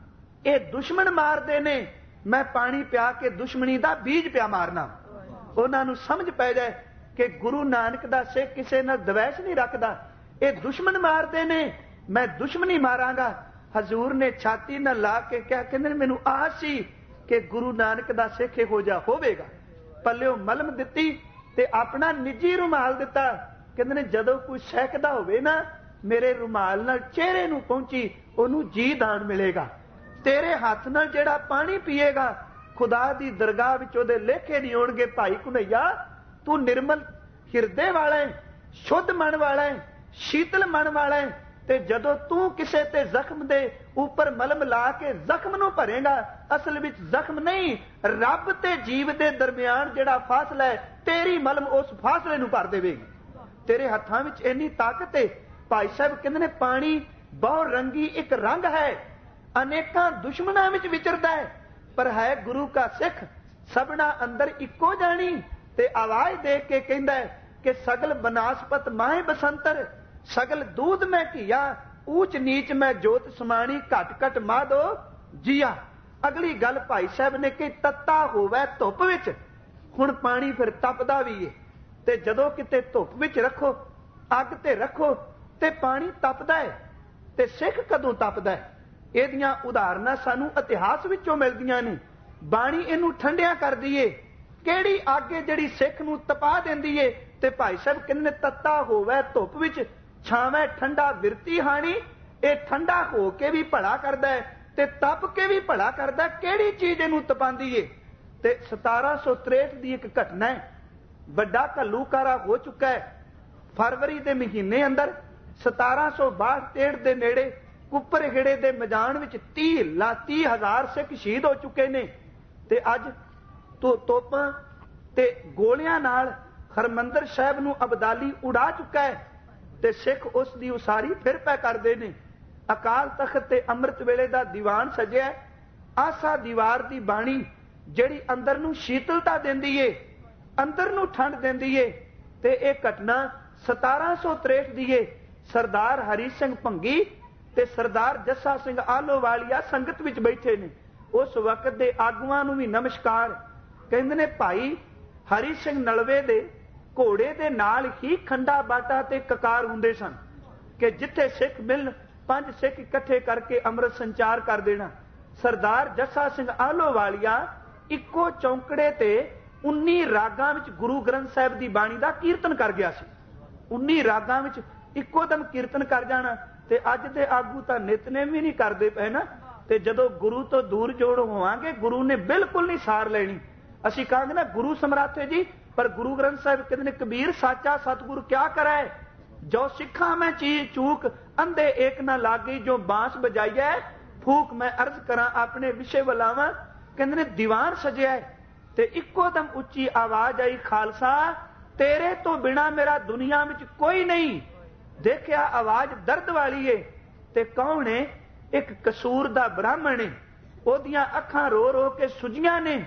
ਇਹ ਦੁਸ਼ਮਣ ਮਾਰਦੇ ਨੇ, ਮੈਂ ਪਾਣੀ ਪਿਆ ਕੇ ਦੁਸ਼ਮਣੀ ਦਾ ਬੀਜ ਪਿਆ ਮਾਰਨਾ। ਉਹਨਾਂ ਨੂੰ ਸਮਝ ਪੈ ਜਾਏ ਕਿ ਗੁਰੂ ਨਾਨਕ ਦਾ ਸਿੱਖ ਕਿਸੇ ਨਾਲ ਦਵੈਸ਼ ਨਹੀਂ ਰੱਖਦਾ। ਇਹ ਦੁਸ਼ਮਣ ਮਾਰਦੇ ਨੇ, ਮੈਂ ਦੁਸ਼ਮਣੀ ਮਾਰਾਂਗਾ। ਹਜ਼ੂਰ ਨੇ ਛਾਤੀ ਨਾਲ ਲਾ ਕੇ ਕਿਹਾ, ਕਹਿੰਦੇ ਮੈਨੂੰ ਆਸ ਸੀ ਕਿ ਗੁਰੂ ਨਾਨਕ ਦਾ ਸਿੱਖ ਇਹੋ ਜਿਹਾ ਹੋਵੇਗਾ। ਪੱਲਿਓ ਮਲਮ ਦਿੱਤੀ ਤੇ ਆਪਣਾ ਨਿੱਜੀ ਰੁਮਾਲ ਦਿੱਤਾ। ਕਹਿੰਦੇ ਨੇ ਜਦੋਂ ਕੋਈ ਸਹਿਕਦਾ ਹੋਵੇ ਨਾ, ਮੇਰੇ ਰੁਮਾਲ ਨਾਲ ਚਿਹਰੇ ਨੂੰ ਪਹੁੰਚੀ, ਉਹਨੂੰ ਜੀ ਦਾਨ ਮਿਲੇਗਾ। ਤੇਰੇ ਹੱਥ ਨਾਲ ਜਿਹੜਾ ਪਾਣੀ ਪੀਏਗਾ, ਖੁਦਾ ਦੀ ਦਰਗਾਹ ਵਿੱਚ ਉਹਦੇ ਲੇਖੇ ਨਹੀਂ ਆਉਣਗੇ। ਭਾਈ ਕਨਈਆ ਤੂੰ ਨਿਰਮਲ ਹਿਰਦੇ ਵਾਲਾ ਹੈ, ਸ਼ੁੱਧ ਮਨ ਵਾਲਾ ਹੈ, ਸ਼ੀਤਲ ਮਨ ਵਾਲਾ ਹੈ, ਤੇ ਜਦੋਂ ਤੂੰ ਕਿਸੇ ਤੇ ਜ਼ਖਮ ਦੇ ਉੱਪਰ ਮਲਮ ਲਾ ਕੇ ਜ਼ਖਮ ਨੂੰ ਭਰੇਗਾ, ਅਸਲ ਵਿੱਚ ਜ਼ਖਮ ਨਹੀਂ, ਰੱਬ ਤੇ ਜੀਵ ਦੇ ਦਰਮਿਆਨ ਜਿਹੜਾ ਫਾਸਲਾ ਹੈ, ਤੇਰੀ ਮਲਮ ਉਸ ਫਾਸਲੇ ਨੂੰ ਭਰ ਦੇਵੇਗੀ। ਤੇਰੇ ਹੱਥਾਂ ਵਿੱਚ ਇੰਨੀ ਤਾਕਤ ਹੈ। ਭਾਈ ਸਾਹਿਬ ਕਹਿੰਦੇ ਨੇ ਪਾਣੀ ਬਹੁ ਰੰਗੀ ਇੱਕ ਰੰਗ ਹੈ, ਅਨੇਕਾਂ ਦੁਸ਼ਮਣਾਂ ਵਿੱਚ ਵਿਚਰਦਾ ਹੈ, ਪਰ ਹੈ ਗੁਰੂ ਕਾ ਸਿੱਖ, ਸਭਨਾ ਅੰਦਰ ਇੱਕੋ ਜਾਣੀ। ਤੇ ਆਵਾਜ਼ ਦੇ ਕੇ ਕਹਿੰਦਾ ਕਿ ਸਗਲ ਬਨਾਸਪਤ ਮਾਹੇ ਬਸੰਤਰ, ਸਗਲ ਦੂਧ ਮੈਂ ਘੀਆ, ਊਚ ਨੀਚ ਮੈਂ ਜੋਤ ਸਮਾਣੀ, ਘਟ ਘਟ ਮਾਧੋ ਜੀਆ। ਅਗਲੀ ਗੱਲ ਭਾਈ ਸਾਹਿਬ ਨੇ ਕਿ ਤੱਤਾ ਹੋਵੇ ਧੁੱਪ ਵਿੱਚ। ਹੁਣ ਪਾਣੀ ਫਿਰ ਤਪਦਾ ਵੀ ਏ, ਤੇ ਜਦੋਂ ਕਿਤੇ ਧੁੱਪ ਵਿੱਚ ਰੱਖੋ, ਅੱਗ ਤੇ ਰੱਖੋ ਤੇ ਪਾਣੀ ਤਪਦਾ ਹੈ। ਤੇ ਸਿੱਖ ਕਦੋਂ ਤਪਦਾ ਹੈ? ਇਹਦੀਆਂ ਉਦਾਹਰਨਾਂ ਸਾਨੂੰ ਇਤਿਹਾਸ ਵਿੱਚੋਂ ਮਿਲਦੀਆਂ ਨੇ। ਬਾਣੀ ਇਹਨੂੰ ਠੰਡਿਆ ਕਰਦੀ ਏ। ਕਿਹੜੀ ਅੱਗ ਏ ਜਿਹੜੀ ਸਿੱਖ ਨੂੰ ਤਪਾ ਦਿੰਦੀ ਏ? ਤੇ ਭਾਈ ਸਾਹਿਬ ਕਹਿੰਦੇ ਤੱਤਾ ਹੋਵੇ ਧੁੱਪ ਵਿੱਚ, ਛਾਵੇਂ ਠੰਡਾ ਵਿਰਤੀ ਹਾਣੀ। ਇਹ ਠੰਡਾ ਹੋ ਕੇ ਵੀ ਭਲਾ ਕਰਦਾ ਹੈ ਤੇ ਤਪ ਕੇ ਵੀ ਭਲਾ ਕਰਦਾ। ਕਿਹੜੀ ਚੀਜ਼ ਇਹਨੂੰ ਤਪਾਉਂਦੀ ਏ? ਤੇ ਸਤਾਰਾਂ ਸੌ ਤਰੇਹਠ ਦੀ ਇੱਕ ਘਟਨਾ ਹੈ। ਵੱਡਾ ਘੱਲੂਕਾਰਾ ਹੋ ਚੁੱਕਾ ਹੈ। ਫਰਵਰੀ ਦੇ ਮਹੀਨੇ ਅੰਦਰ ਸਤਾਰਾਂ ਸੌ ਬਾਹਠ ਤੇੜ ਦੇ ਨੇੜੇ ਕੁੱਪਰ ਹਿੜੇ ਦੇ ਮੈਦਾਨ ਵਿੱਚ ਤੀਹ ਲਾ ਤੀਹ ਹਜ਼ਾਰ ਸਿੱਖ ਸ਼ਹੀਦ ਹੋ ਚੁੱਕੇ ਨੇ। ਤੇ ਅੱਜ ਤੋਂ ਤੋਪਾਂ ਤੇ ਗੋਲੀਆਂ ਨਾਲ ਹਰਮੰਦਰ ਸਾਹਿਬ ਨੂੰ ਅਬਦਾਲੀ ਉਡਾ ਚੁੱਕਾ ਹੈ ਤੇ ਸਿੱਖ ਉਸ ਦੀ ਉਸਾਰੀ ਫਿਰ ਪੈ ਕਰਦੇ ਨੇ। ਅਕਾਲ ਤਖਤ ਤੇ ਅੰਮ੍ਰਿਤ ਵੇਲੇ ਦਾ ਦੀਵਾਨ ਸਜਿਆ। ਆਸਾ ਦੀਵਾਰ ਦੀ ਬਾਣੀ ਜਿਹੜੀ ਅੰਦਰ ਨੂੰ ਸ਼ੀਤਲਤਾ ਦਿੰਦੀ ਏ, ਅੰਦਰ ਨੂੰ ਠੰਡ ਦਿੰਦੀ ਏ। ਤੇ ਇਹ ਘਟਨਾ ਸਤਾਰਾਂ ਸੌ ਤਰੇਹਠ ਦੀ ਏ। ਸਰਦਾਰ ਹਰੀ ਸਿੰਘ ਭੰਗੀ ਤੇ ਸਰਦਾਰ ਜੱਸਾ ਸਿੰਘ ਆਲੋਵਾਲੀਆ ਸੰਗਤ ਵਿੱਚ ਬੈਠੇ ਨੇ। ਉਸ ਵਕਤ ਦੇ ਆਗੂਆਂ ਨੂੰ ਵੀ ਨਮਸਕਾਰ। ਕਹਿੰਦੇ ਨੇ ਭਾਈ ਹਰੀ ਸਿੰਘ ਨਲਵੇ ਦੇ ਘੋੜੇ ਦੇ ਨਾਲ ਹੀ ਖੰਡਾ ਬਾਟਾ ਤੇ ਕਕਾਰ ਹੁੰਦੇ ਸਨ ਕਿ ਜਿੱਥੇ ਸਿੱਖ ਮਿਲਣ ਪੰਜ ਸਿੱਖ ਇਕੱਠੇ ਕਰਕੇ ਅੰਮ੍ਰਿਤ ਸੰਚਾਰ ਕਰ ਦੇਣਾ। ਸਰਦਾਰ ਜੱਸਾ ਸਿੰਘ ਆਲੋਵਾਲੀਆ ਇੱਕੋ ਚੌਂਕੜੇ ਤੇ ਉੱਨੀ ਰਾਗਾਂ ਵਿੱਚ ਗੁਰੂ ਗ੍ਰੰਥ ਸਾਹਿਬ ਦੀ ਬਾਣੀ ਦਾ ਕੀਰਤਨ ਕਰ ਗਿਆ ਸੀ। ਉੱਨੀ ਰਾਗਾਂ ਵਿੱਚ ਇੱਕੋ ਦਮ ਕੀਰਤਨ ਕਰ ਜਾਣਾ। ਤੇ ਅੱਜ ਦੇ ਆਗੂ ਤਾਂ ਨਿਤਨੇਮ ਵੀ ਨਹੀਂ ਕਰਦੇ ਪਏ ਨਾ। ਤੇ ਜਦੋਂ ਗੁਰੂ ਤੋਂ ਦੂਰ ਜੋੜ ਹੋਵਾਂਗੇ, ਗੁਰੂ ਨੇ ਬਿਲਕੁਲ ਨਹੀਂ ਸਾਰ ਲੈਣੀ। ਅਸੀਂ ਕਹਾਂਗੇ ਨਾ ਗੁਰੂ ਸਮਰਾਥੇ ਜੀ, ਪਰ ਗੁਰੂ ਗ੍ਰੰਥ ਸਾਹਿਬ ਕਹਿੰਦੇ ਨੇ ਕਬੀਰ ਸਾਚਾ ਸਤਿਗੁਰ ਕਿਆ ਕਰੇ, ਜੋ ਸਿੱਖਾਂ ਮੈਂ ਚੀਜ਼ ਚੂਕ ਅੰਧੇ ਏਕ ਨਾ ਲਾਗੀ, ਜੋ ਬਾਂਸ ਬਜਾਈਐ ਫੂਕ ਮੈਂ ਅਰਜ਼ ਕਰਾਂ ਆਪਣੇ ਵਿਸ਼ੇ ਵਲਾਵਾਂ। ਕਹਿੰਦੇ ਨੇ ਦੀਵਾਨ ਸਜਿਆ ਤੇ ਇੱਕੋ ਦਮ ਉੱਚੀ ਆਵਾਜ਼ ਆਈ, ਖਾਲਸਾ ਤੇਰੇ ਤੋਂ ਬਿਨਾ ਮੇਰਾ ਦੁਨੀਆ ਵਿੱਚ ਕੋਈ ਨਹੀਂ। ਦੇਖਿਆ ਆਵਾਜ਼ ਦਰਦ ਵਾਲੀ ਏ ਤੇ ਕੌਣ ਏ? ਇੱਕ ਕਸੂਰ ਦਾ ਬ੍ਰਾਹਮਣ ਏ। ਉਹਦੀਆਂ ਅੱਖਾਂ ਰੋ ਰੋ ਕੇ ਸੁਜੀਆਂ ਨੇ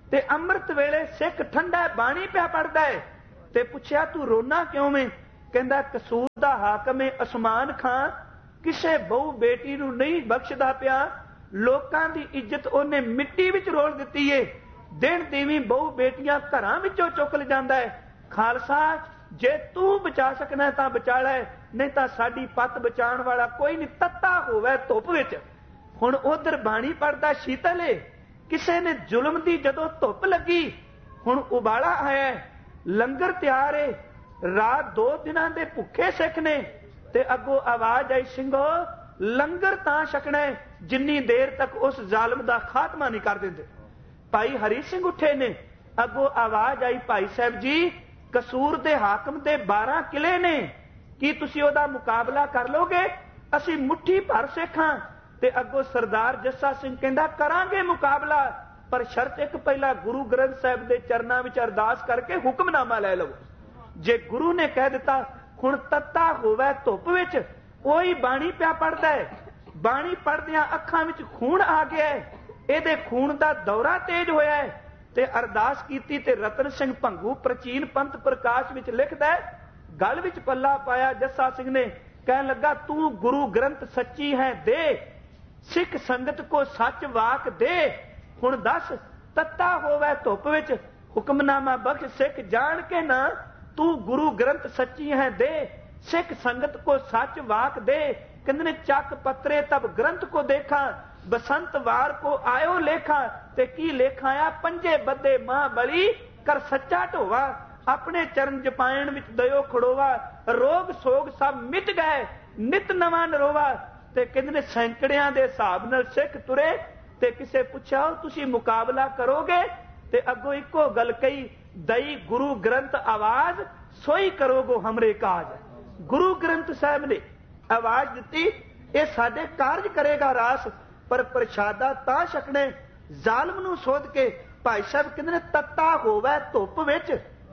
ਤੇ ਅੰਮ੍ਰਿਤ ਵੇਲੇ ਸਿੱਖ ਠੰਡਾ ਬਾਣੀ ਪਿਆ ਪੜਦਾ ਹੈ ਤੇ ਪੁੱਛਿਆ ਤੂੰ ਰੋਣਾ ਕਿਉਂ ਵੇਂ? ਕਹਿੰਦਾ ਕਸੂਰ ਦਾ ਹਾਕਮ ਹੈ ਅਸਮਾਨ ਖਾਂ, ਕਿਸੇ ਬਹੁ ਬੇਟੀ ਨੂੰ ਨਹੀਂ ਬਖਸ਼ਦਾ ਪਿਆ, ਲੋਕਾਂ ਦੀ ਇੱਜ਼ਤ ਉਹਨੇ ਮਿੱਟੀ ਵਿੱਚ ਰੋਲ ਦਿੱਤੀ ਏ, ਦਿਨ ਦੀਵੀਂ ਬਹੁ ਬੇਟੀਆਂ ਘਰਾਂ ਵਿੱਚੋਂ ਚੁੱਕ ਲਿਜਾਂਦਾ ਹੈ। ਖਾਲਸਾ ਜੇ ਤੂੰ ਬਚਾ ਸਕਣਾ ਤਾਂ ਬਚਾ ਲੈ, ਨਹੀਂ ਤਾਂ ਸਾਡੀ ਪੱਤ ਬਚਾਉਣ ਵਾਲਾ ਕੋਈ ਨਹੀਂ, ਤੱਤਾ ਹੋਵੇ ਧੁੱਪ ਵਿੱਚ। ਹੁਣ ਉਧਰ ਬਾਣੀ ਪੜਦਾ ਸ਼ੀਤਲ ਏ, ਕਿਸੇ ਨੇ ਜ਼ੁਲਮ ਦੀ ਜਦੋਂ ਧੁੱਪ ਲੱਗੀ, ਹੁਣ ਉਬਾਲਾ ਆਇਆ, ਲੰਗਰ ਤਿਆਰ ਏ, ਰਾਤ ਦੋ ਦਿਨਾਂ ਦੇ ਭੁੱਖੇ ਸਿੱਖ ਨੇ, ਤੇ ਅੱਗੋਂ ਆਵਾਜ਼ ਆਈ ਸਿੰਘੋ ਲੰਗਰ ਤਾਂ ਛਕਣਾ ਜਿੰਨੀ ਦੇਰ ਤੱਕ ਉਸ ਜ਼ਾਲਮ ਦਾ ਖਾਤਮਾ ਨਹੀਂ ਕਰ ਦਿੰਦੇ। ਭਾਈ ਹਰੀ ਸਿੰਘ ਉੱਠੇ ਨੇ, ਅੱਗੋਂ ਆਵਾਜ਼ ਆਈ ਭਾਈ ਸਾਹਿਬ ਜੀ ਕਸੂਰ ਦੇ ਹਾਕਮ ਦੇ ਬਾਰਾਂ ਕਿਲੇ ਨੇ, ਕੀ ਤੁਸੀਂ ਉਹਦਾ ਮੁਕਾਬਲਾ ਕਰ ਲੋਗੇ? ਅਸੀਂ ਮੁੱਠੀ ਭਰ ਸਿੱਖਾਂ। ਤੇ ਅੱਗੋਂ ਸਰਦਾਰ ਜੱਸਾ ਸਿੰਘ ਕਹਿੰਦਾ ਕਰਾਂਗੇ ਮੁਕਾਬਲਾ, ਪਰ ਸ਼ਰਤ ਇੱਕ, ਪਹਿਲਾਂ ਗੁਰੂ ਗ੍ਰੰਥ ਸਾਹਿਬ ਦੇ ਚਰਨਾਂ ਵਿੱਚ ਅਰਦਾਸ ਕਰਕੇ ਹੁਕਮਨਾਮਾ ਲੈ ਲਵੋ। ਜੇ ਗੁਰੂ ਨੇ ਕਹਿ ਦਿੱਤਾ ਹੁਣ ਤੱਤਾ ਹੋਵੇ ਧੁੱਪ ਵਿੱਚ, ਉਹੀ ਬਾਣੀ ਪਿਆ ਪੜਦਾ ਹੈ, ਬਾਣੀ ਪੜਦਿਆਂ ਅੱਖਾਂ ਵਿੱਚ ਖੂਨ ਆ ਗਿਆ ਹੈ, ਇਹਦੇ ਖੂਨ ਦਾ ਦੌਰਾ ਤੇਜ਼ ਹੋਇਆ ਹੈ, ਤੇ ਅਰਦਾਸ ਕੀਤੀ। ਤੇ ਰਤਨ ਸਿੰਘ ਭੰਗੂ ਪ੍ਰਾਚੀਨ ਪੰਥ ਪ੍ਰਕਾਸ਼ ਵਿੱਚ ਲਿਖਦਾ ਹੈ, ਗਲ ਵਿੱਚ ਪੱਲਾ ਪਾਇਆ ਜੱਸਾ ਸਿੰਘ ਨੇ, ਕਹਿਣ ਲੱਗਾ ਤੂੰ ਗੁਰੂ ਗ੍ਰੰਥ ਸੱਚੀ ਹੈ ਦੇ, ਸਿੱਖ ਸੰਗਤ ਕੋ ਸੱਚ ਵਾਕ ਦੇ। ਹੁਣ ਦੱਸ ਤੱਤਾ ਹੋਵੇ ਧੁੱਪ ਵਿੱਚ ਹੁਕਮਨਾਮਾ ਬਖਸ਼, ਸਿੱਖ ਜਾਣ ਕੇ ਨਾ ਤੂੰ ਗੁਰੂ ਗ੍ਰੰਥ ਸੱਚੀ ਹੈ ਦੇ, ਸਿੱਖ ਸੰਗਤ ਕੋ ਸੱਚ ਵਾਕ ਦੇ। ਕਹਿੰਦੇ ਨੇ ਚੱਕ ਪੱਤਰੇ ਤਬ ਗ੍ਰੰਥ ਕੋ ਦੇਖਾ, ਬਸੰਤ ਵਾਰ ਕੋ ਆਇਓ ਲੇਖਾ। ਤੇ ਕੀ ਲੇਖਾ ਆ? ਪੰਜੇ ਬੱਦੇ ਮਾਂ ਬਲੀ ਕਰ ਸੱਚਾ ਢੋਵਾ, ਆਪਣੇ ਚਰਨ ਜਪਾਇਣ ਵਿੱਚ ਦਇਓ ਖੜੋਵਾ, ਰੋਗ ਸੋਗ ਸਭ ਮਿਟ ਗਏ ਨਿਤ ਨਵਾਂ ਨਰੋਵਾ। ਤੇ ਕਹਿੰਦੇ ਨੇ ਸੈਂਕੜਿਆਂ ਦੇ ਹਿਸਾਬ ਨਾਲ ਸਿੱਖ ਤੁਰੇ। ਤੇ ਕਿਸੇ ਪੁੱਛਿਆ ਤੁਸੀਂ ਮੁਕਾਬਲਾ ਕਰੋਗੇ? ਤੇ ਅੱਗੋਂ ਇੱਕੋ ਗੱਲ ਕਹੀ, ਦਈ ਗੁਰੂ ਗ੍ਰੰਥ ਆਵਾਜ਼ ਸੋਈ ਕਰੋਗੋ ਹਮਰੇ ਕਾਜ। ਗੁਰੂ ਗ੍ਰੰਥ ਸਾਹਿਬ ਨੇ ਆਵਾਜ਼ ਦਿੱਤੀ, ਇਹ ਸਾਡੇ ਕਾਰਜ ਕਰੇਗਾ ਰਾਸ, ਪਰ ਪ੍ਰਸ਼ਾਦਾ ਤਾਂ ਛਕਣੇ ਜ਼ਾਲਮ ਨੂੰ ਸੋਧ ਕੇ। ਭਾਈ ਸਾਹਿਬ ਕਹਿੰਦੇ ਨੇ ਤੱਤਾ ਹੋਵੇ ਧੁੱਪ ਵਿੱਚ,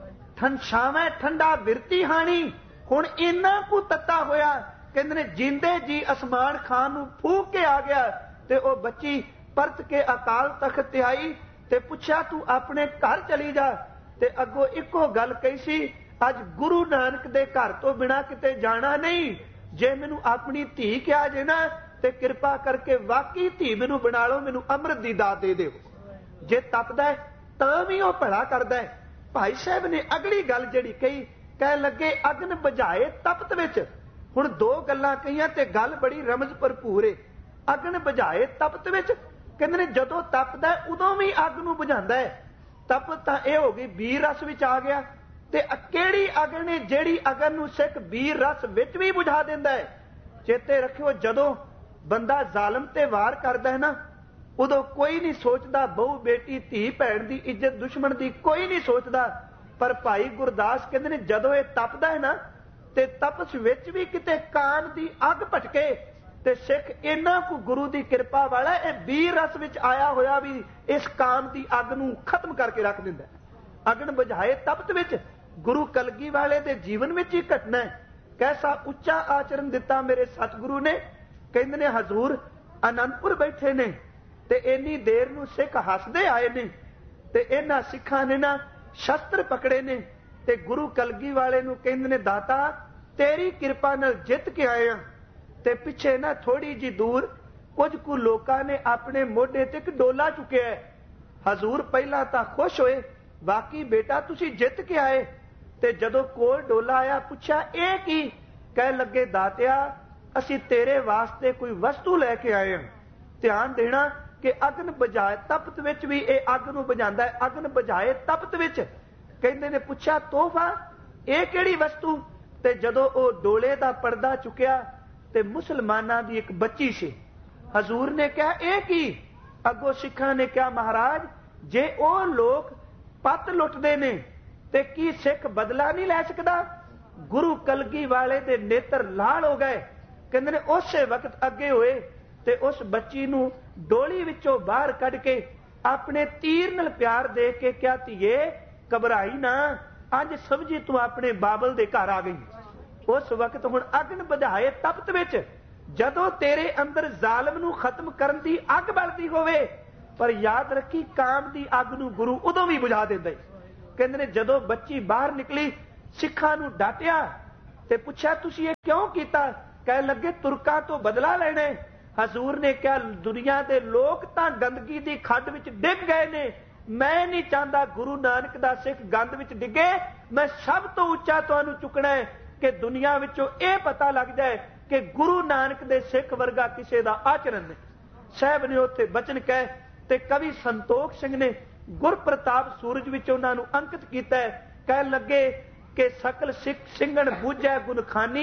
ਠੰਡਾਵੇਂ ਠੰਡਾ ਬਿਰਤੀ ਹਾਣੀ। ਹੁਣ ਇੰਨਾ ਕੁ ਤੱਤਾ ਹੋਇਆ, ਕਹਿੰਦੇ ਨੇ ਜਿੰਦੇ ਜੀ ਅਸਮਾਨ ਖਾਨ ਨੂੰ ਫੂਕ ਕੇ ਆ ਗਿਆ। ਤੇ ਉਹ ਬੱਚੀ ਪਰਤ ਕੇ ਅਕਾਲ ਤਖਤ ਤੇ ਆਈ ਤੇ ਪੁੱਛਿਆ ਤੂੰ ਆਪਣੇ ਘਰ ਚਲੀ ਜਾ। ਤੇ ਅੱਗੋਂ ਇੱਕੋ ਗੱਲ ਕਹੀ ਸੀ, ਅੱਜ ਗੁਰੂ ਨਾਨਕ ਦੇ ਘਰ ਤੋਂ ਬਿਨਾਂ ਕਿਤੇ ਜਾਣਾ ਨਹੀਂ। ਜੇ ਮੈਨੂੰ ਆਪਣੀ ਧੀ ਕਿਹਾ ਜੇ ਨਾ ਤੇ ਕਿਰਪਾ ਕਰਕੇ ਵਾਕਈ ਧੀ ਮੈਨੂੰ ਬਣਾ ਲਓ, ਮੈਨੂੰ ਅੰਮ੍ਰਿਤ ਦੀ ਦਾਤ ਦੇ ਦਿਓ। ਜੇ ਤਪਦਾ ਤਾਂ ਵੀ ਉਹ ਭਲਾ ਕਰਦਾ ਹੈ। ਭਾਈ ਸਾਹਿਬ ਨੇ ਅਗਲੀ ਗੱਲ ਜਿਹੜੀ ਕਹੀ, ਕਹਿ ਲੱਗੇ ਅਗਨ ਬੁਝਾਏ ਤਪਤ ਵਿੱਚ। ਹੁਣ ਦੋ ਗੱਲਾਂ ਕਹੀਆਂ ਤੇ ਗੱਲ ਬੜੀ ਰਮਜ਼ ਭਰਪੂਰ ਏ। ਅਗਨ ਬੁਝਾਏ ਤਪਤ ਵਿੱਚ, ਕਹਿੰਦੇ ਨੇ ਜਦੋਂ ਤਪਦਾ ਉਦੋਂ ਵੀ ਅੱਗ ਨੂੰ ਬੁਝਾਉਂਦਾ ਹੈ। ਤਪਤ ਤਾਂ ਇਹ ਹੋ ਗਈ ਵੀਰ ਰਸ ਵਿੱਚ ਆ ਗਿਆ। ਤੇ ਕਿਹੜੀ ਅਗਨ ਹੈ ਜਿਹੜੀ ਅਗਨ ਨੂੰ ਸਿੱਖ ਵੀਰ ਰਸ ਵਿੱਚ ਵੀ ਬੁਝਾ ਦਿੰਦਾ ਹੈ। ਚੇਤੇ ਰੱਖਿਓ ਜਦੋਂ ਬੰਦਾ ਜ਼ਾਲਮ ਤੇ ਵਾਰ ਕਰਦਾ ਹੈ ਨਾ, ਉਦੋਂ ਕੋਈ ਨਹੀਂ ਸੋਚਦਾ ਬਹੁ ਬੇਟੀ ਧੀ ਭੈਣ ਦੀ ਇੱਜ਼ਤ, ਦੁਸ਼ਮਣ ਦੀ ਕੋਈ ਨਹੀਂ ਸੋਚਦਾ। ਪਰ ਭਾਈ ਗੁਰਦਾਸ ਕਹਿੰਦੇ ਨੇ ਜਦੋਂ ਇਹ ਤਪਦਾ ਹੈ ਨਾ, ਤੇ ਤਪਸ ਵਿੱਚ ਵੀ ਕਿਤੇ ਕਾਮ ਦੀ ਅੱਗ ਭਟਕੇ। ਤੇ ਸਿੱਖ ਇਹਨਾਂ ਕੋ ਗੁਰੂ ਦੀ ਕਿਰਪਾ ਵਾਲਾ ਇਹ ਵੀਰ ਰਸ ਵਿੱਚ ਆਇਆ ਹੋਇਆ ਵੀ ਇਸ ਕਾਮ ਦੀ ਅੱਗ ਨੂੰ ਖਤਮ ਕਰਕੇ ਰੱਖ ਦਿੰਦਾ। ਅਗਨ ਬੁਝਾਏ ਤਪਤ ਵਿੱਚ ਗੁਰੂ ਕਲਗੀ ਵਾਲੇ ਦੇ ਜੀਵਨ ਵਿੱਚ ਹੀ ਘਟਨਾ ਹੈ। ਕੈਸਾ ਉੱਚਾ ਆਚਰਨ ਦਿੱਤਾ ਮੇਰੇ ਸਤਿਗੁਰੂ ਨੇ। ਕਹਿੰਦੇ ਨੇ ਹਜ਼ੂਰ ਅਨੰਦਪੁਰ ਬੈਠੇ ਨੇ ਤੇ ਇੰਨੀ ਦੇਰ ਨੂੰ ਸਿੱਖ ਹੱਸਦੇ ਆਏ ਨੇ, ਤੇ ਇਹਨਾਂ ਸਿੱਖਾਂ ਨੇ ਨਾ ਸ਼ਸਤਰ ਪਕੜੇ ਨੇ। ਤੇ ਗੁਰੂ ਕਲਗੀ ਵਾਲੇ ਨੂੰ ਕਹਿੰਦੇ ਨੇ ਦਾਤਾ ਤੇਰੀ ਕਿਰਪਾ ਨਾਲ ਜਿੱਤ ਕੇ ਆਏ ਆ। ਤੇ ਪਿੱਛੇ ਨਾ ਥੋੜੀ ਜੀ ਦੂਰ ਕੁਝ ਕੁ ਲੋਕਾਂ ਨੇ ਆਪਣੇ ਮੋਢੇ ਤੇ ਇੱਕ ਡੋਲਾ ਚੁੱਕਿਆ ਹੈ। ਹਜ਼ੂਰ ਪਹਿਲਾਂ ਤਾਂ ਖੁਸ਼ ਹੋਏ, ਬਾਕੀ ਬੇਟਾ ਤੁਸੀਂ ਜਿੱਤ ਕੇ ਆਏ। ਤੇ ਜਦੋਂ ਕੋਲ ਡੋਲਾ ਆਇਆ ਪੁੱਛਿਆ ਇਹ ਕੀ? ਕਹਿ ਲੱਗੇ ਦਾਤਿਆ ਅਸੀਂ ਤੇਰੇ ਵਾਸਤੇ ਕੋਈ ਵਸਤੂ ਲੈ ਕੇ ਆਏ ਹਾਂ। ਧਿਆਨ ਦੇਣਾ ਕਿ ਅਗਨ ਬੁਝਾਏ ਤਪਤ ਵਿੱਚ ਵੀ ਇਹ ਅੱਗ ਨੂੰ ਬੁਝਾਉਂਦਾ ਹੈ। ਅਗਨ ਬੁਝਾਏ ਤਪਤ ਵਿੱਚ ਕਹਿੰਦੇ ਨੇ ਪੁੱਛਿਆ ਤੋਹਫਾ ਇਹ ਕਿਹੜੀ ਵਸਤੂ? ਤੇ ਜਦੋਂ ਉਹ ਡੋਲੇ ਦਾ ਪਰਦਾ ਚੁੱਕਿਆ ਤੇ ਮੁਸਲਮਾਨਾਂ ਦੀ ਇੱਕ ਬੱਚੀ ਸੀ। ਹਜ਼ੂਰ ਨੇ ਕਿਹਾ ਇਹ ਕੀ? ਅੱਗੋਂ ਸਿੱਖਾਂ ਨੇ ਕਿਹਾ ਮਹਾਰਾਜ ਜੇ ਉਹ ਲੋਕ ਪੱਤ ਲੁੱਟਦੇ ਨੇ ਤੇ ਕੀ ਸਿੱਖ ਬਦਲਾ ਨਹੀਂ ਲੈ ਸਕਦਾ? ਗੁਰੂ ਕਲਗੀ ਵਾਲੇ ਦੇ ਨੇਤਰ ਲਾਲ ਹੋ ਗਏ। ਕਹਿੰਦੇ ਨੇ ਉਸੇ ਵਕਤ ਅੱਗੇ ਹੋਏ ਤੇ ਉਸ ਬੱਚੀ ਨੂੰ ਡੋਲੀ ਵਿੱਚੋਂ ਬਾਹਰ ਕੱਢ ਕੇ ਆਪਣੇ ਤੀਰ ਨਾਲ ਪਿਆਰ ਦੇ ਕੇ ਕਿਹਾ ਧੀਏ ਘਬਰਾਈ ਨਾ, ਅੱਜ ਸਮਝੀ ਤੂੰ ਆਪਣੇ ਬਾਬਲ ਦੇ ਘਰ ਆ ਗਈ। ਉਸ ਵਕਤ ਹੁਣ ਅਗਨ ਬੁਝਾਏ ਤਪਤ ਵਿੱਚ ਜਦੋਂ ਤੇਰੇ ਅੰਦਰ ਜ਼ਾਲਮ ਨੂੰ ਖਤਮ ਕਰਨ ਦੀ ਅੱਗ ਬਲਦੀ ਹੋਵੇ पर याद रखी काम की अग नूं गुरु उदों भी बुझा दिंदा है। कहंदे ने जदों बच्ची बाहर निकली सिखां नूं डांटिया ते पुछया तुसीं इह क्यों कीता? कह लगे तुरकां तो बदला लेने। हजूर ने कहा दुनिया के लोग तां गंदगी की खड्ड विच डिग गए ने, मैं नहीं चाहता गुरु नानक दा सिख गंद विच डिगे। मैं सब तो उच्चा तुहानूं चुकना है कि दुनिया विचों इह पता लग जाए कि गुरु नानक दे सिख वर्गा किसी दा आचरण नहीं। साहब ने उत्थे बचन कह ते कवि संतोख सिंह ने गुरप्रताप सूरज विच उन्हां नूं अंकित कीता है। कह लगे कि सकल सिख सिंघण बूझै गुणखानी,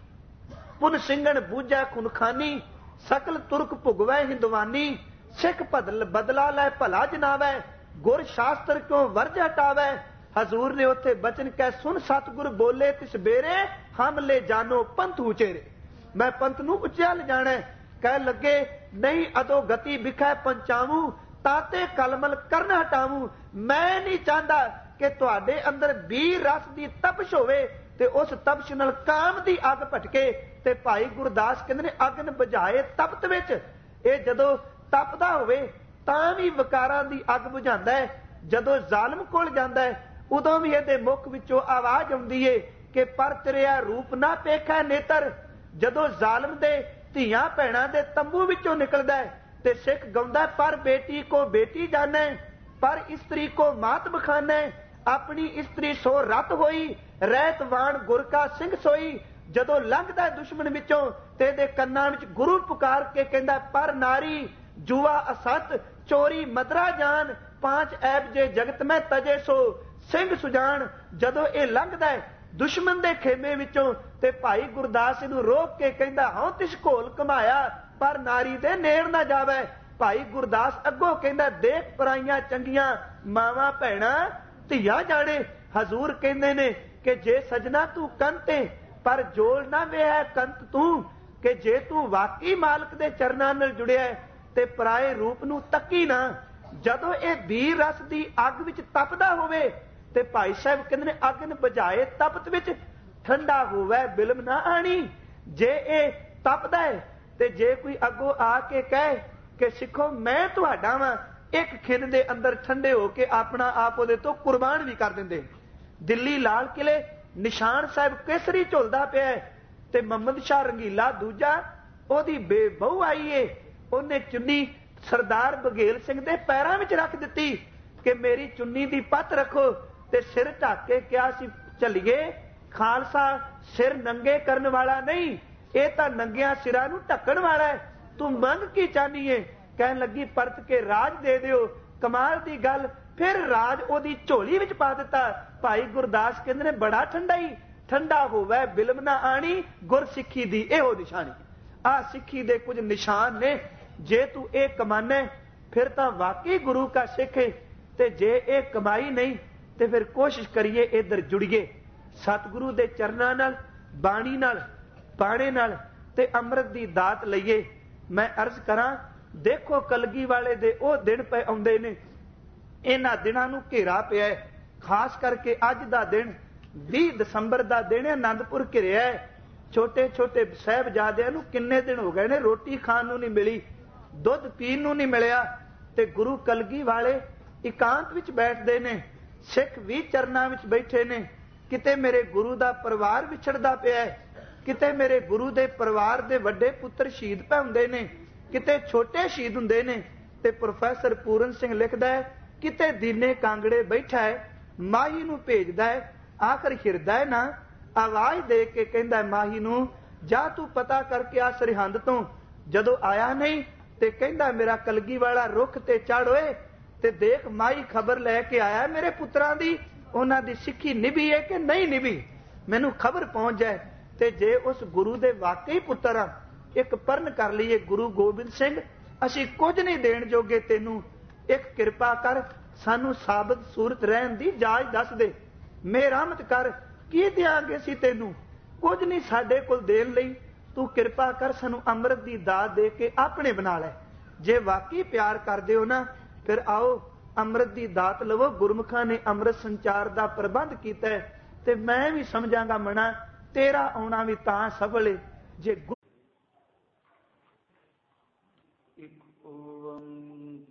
पुन सिंघण बूझै खुनखानी, सकल तुरक भुगवै हिंदवानी, सिख बदल बदला लै भला जनावै, गुर शास्त्र क्यों वर्ज हटावै। हजूर ने उत्थे बचन कह सुन सतगुर बोले तिस बेरे, हम ले जानो पंथ उचेरे। मैं पंथ नूं उच्चा ले जाना है। कह लगे नहीं अदो गति बिखै पंचावू, ताते कलमल करन हटावू। मैं नहीं चाहता कि तुहाडे अंदर बीर रस दी तपश होवे ते उस तपश नाल काम दी अग भटके। ते भाई गुरदास कहंदे ने अगन बुझाए तपत विच। ये जदों तपदा होवे तां भी विकारां दी अग बुझांदा है। जदों जालम कोल जांदा है उदों भी इहदे मुख विचों आवाज़ आउंदी है कि पर तिरिया रूप ना पेखै नेतर। जदों जालम दे ਧੀਆਂ ਭੈਣਾਂ ਦੇ ਤੰਬੂ ਵਿੱਚੋਂ ਨਿਕਲਦਾ ਹੈ ਤੇ ਸਿੱਖ ਗਾਉਂਦਾ ਪਰ ਬੇਟੀ ਕੋ ਬੇਟੀ ਜਾਣੈ, ਪਰ ਇਸਤਰੀ ਕੋ ਮਾਤ ਬਖਾਨੈ, ਆਪਣੀ ਇਸਤਰੀ ਸੋ ਰਤ ਹੋਈ, ਰਹਿਤ ਵਾਣ ਗੁਰ ਕਾ ਸਿੰਘ ਸੋਈ। ਜਦੋਂ ਲੰਘਦਾ ਦੁਸ਼ਮਣ ਵਿੱਚੋਂ ਤੇ ਇਹਦੇ ਕੰਨਾਂ ਵਿੱਚ ਗੁਰੂ ਪੁਕਾਰ ਕੇ ਕਹਿੰਦਾ ਪਰ ਨਾਰੀ ਜੂਆ ਅਸਤ ਚੋਰੀ ਮਦਰਾ ਜਾਨ, ਪਾਂਚ ਐਬ ਜੇ ਜਗਤ ਮੈਂ ਤਜੇ ਸੋ ਸਿੰਘ ਸੁਜਾਨ। ਜਦੋਂ ਇਹ ਲੰਘਦਾ ਹੈ दुश्मन के खेमे विचों ते भाई गुरदास इहनूं रोक के कहंदा हौं तिस घोल कमाया पर नारी दे नेड़ ना जावे। भाई गुरदास अगों कहंदा देख पराइयां चंगियां मावां भैणां धीआं जाणे। हजूर कहंदे ने कि जे सजना तू कंते पर जोड़ ना वेह कंत तू, कि जे तू वाकई मालक दे चरनां नाल जुड़िया ते पराए रूप नूं तक्की ना। जदों इह बीर रस दी अग विच तपदा होवे ते भाई साहब कहंदे ने अगन बुझाए तपत विच ठंडा होवे बिलम ना आनी। जे ए तपदा है ते जे कोई अगों आके कहे कि सिखो मैं तुहाडा वां, एक खिन दे अंदर ठंडे होके अपना आप उहदे तो कुर्बान भी कर दिंदे। दिल्ली लाल किले निशान साहब केसरी झुलदा पिया ते मोहम्मद शाह रंगीला दूजा ओहदी बेबहू आई है, उहने चुन्नी सरदार बघेल सिंह दे पैरां विच रख दित्ती कि मेरी चुन्नी दी पत रखो ते सिर ढक के क्या सी चलिए। खालसा सिर नंगे करने वाला नहीं, ये तो नंगिया सिरां नूं ढकण वाला है। तू मंग की चाहनी है? कहन लगी परत के राज दे दिओ। कमाल दी गल, फिर राज ओदी झोली विच पा दिता। भाई गुरदास कहंदे ने बड़ा ठंडा ही ठंडा होवे बिलम ना आनी, गुर सिੱਖੀ दी इहो निशानी। आ सिੱਖੀ दे कुछ निशान ने। जे तू ये कमाने फिर तां वाकई गुरु का सिख है, ते जे ये कमाई नहीं ते फिर कोशिश करिए इधर जुड़िए सतगुरु दे चरनां नाल, बाणी नाल, बाणे नाल ते अमृत दी दात लईए। मैं अर्ज करां देखो कलगी वाले दे ओ दिन पे आउंदे ने, इन्हां दिनां नूं घेरा पिया है। खास करके अज दा दिन बीस दसंबर दा दिन आनंदपुर घिरिया है। छोटे छोटे साहिबजादियां नूं किन्ने दिन हो गए ने रोटी खाण नूं नहीं मिली, दुध पीण नूं नहीं मिलिया ते गुरु कलगी वाले इकांत विच बैठदे ने, सिख भी चरनां विच बैठे ने। किते मेरे गुरु दा परिवार विछड़दा पिया है, किते मेरे गुरु दे परिवार दे वड्डे पुत्र शहीद पै हुंदे ने, किते छोटे शहीद हुंदे ने। ते प्रोफैसर पूरन सिंह लिखदा है किते दीने कांगड़े बैठा है, माही नूं भेजदा है आखिर हिरदा है ना। आवाज़ दे के कहंदा है माही नूं जा तू पता करके आ सरहंद तो। जदों आया नहीं ते कहंदा मेरा कलगी वाला रुख ते चढ़ होए ते देख माई खबर लैके आया मेरे पुत्रां दी, उन्हां दी सिੱਖੀ निभी है कि नहीं निभी, मैनू खबर पहुंच जाए। ते जे उस गुरु दे वाकई पुत्र आ, एक परण कर लईए गुरु गोबिंद सिंह असीं कुछ नहीं देण जोगे तैनू, एक किरपा कर सानू साबत सूरत रहन दी जाच दस दे, मेहरमत कर की देंगे असीं तैनू, कुछ नहीं साडे कोल देण लई, तू किरपा कर सानू अमृत दी दात दे के अपने बना लै। जे वाकई प्यार करदे हो ना फिर आओ अमृत की दात लवो। गुरमुखा ने अमृत संचार का प्रबंध किया है ते मैं भी समझांगा मना तेरा आना भी तां सफल है जे। एक ओंकार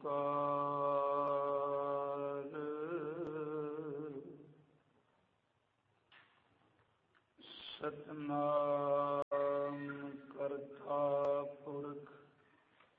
ਓੰਕਾਰ ਸਤਿਨਾਮ ਕਰਤਾ